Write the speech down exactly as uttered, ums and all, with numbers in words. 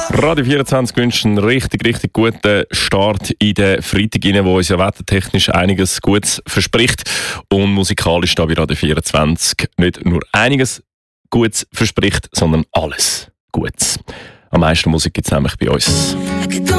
Radio vierundzwanzig wünscht einen richtig, richtig guten Start in den Freitag rein, wo uns ja wettertechnisch einiges Gutes verspricht. Und musikalisch da bei Radio vierundzwanzig nicht nur einiges Gutes verspricht, sondern alles Gutes. Am meisten Musik gibt es nämlich bei uns.